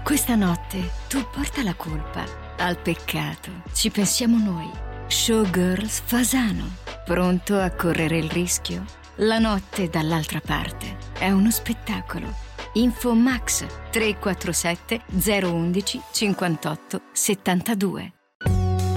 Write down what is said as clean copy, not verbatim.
Questa notte tu porta la colpa. Al peccato ci pensiamo noi. Showgirls Fasano. Pronto a correre il rischio? La notte dall'altra parte è uno spettacolo. Info Max 347 011 58 72.